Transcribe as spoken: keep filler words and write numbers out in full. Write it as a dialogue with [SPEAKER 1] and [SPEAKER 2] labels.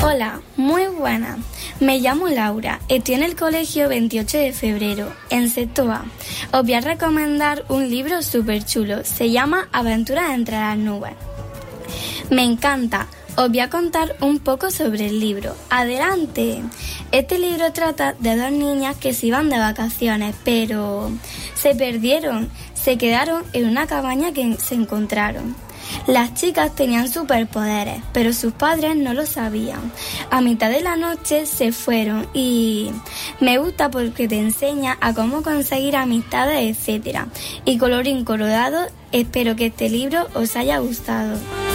[SPEAKER 1] Hola, muy buena. Me llamo Laura, estoy en el colegio veintiocho de febrero, en sexto A. Os voy a recomendar un libro súper chulo, se llama Aventuras entre las nubes. Me encanta, os voy a contar un poco sobre el libro. ¡Adelante! Este libro trata de dos niñas que se iban de vacaciones, pero se perdieron, se quedaron en una cabaña que se encontraron. Las chicas tenían superpoderes, pero sus padres no lo sabían. A mitad de la noche se fueron y me gusta porque te enseña a cómo conseguir amistades, etcétera. Y colorín colorado, espero que este libro os haya gustado.